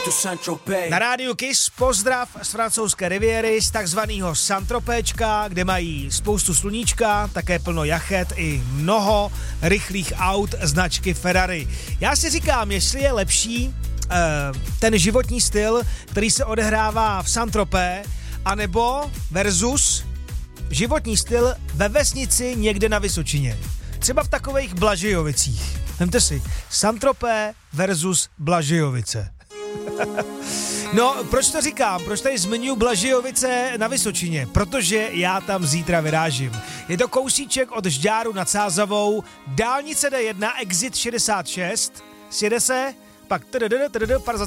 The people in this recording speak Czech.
Na rádiu Kiss pozdrav z francouzské riviéry, z takzvaného Saint-Tropéčka, kde mají spoustu sluníčka, také plno jachet i mnoho rychlých aut značky Ferrari. Já si říkám, jestli je lepší ten životní styl, který se odehrává v Saint-Tropé, anebo versus životní styl ve vesnici někde na Vysočině. Třeba v takových Blažejovicích. Vemte si, Saint-Tropé versus Blažejovice. No, proč to říkám? Proč tady zmiňuji Blažejovice na Vysočině? Protože já tam zítra vyrážím. Je to kousíček od Žďáru nad Sázavou, dálnice D1, exit 66, sjede se, pak pár za